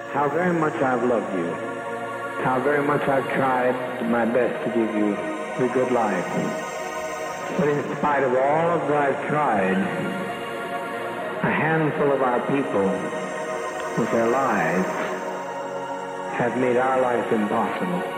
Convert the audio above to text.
how very much I've loved you, how very much I've tried my best to give you the good life. But in spite of all of that I've tried, a handful of our people, with their lives, have made our life impossible.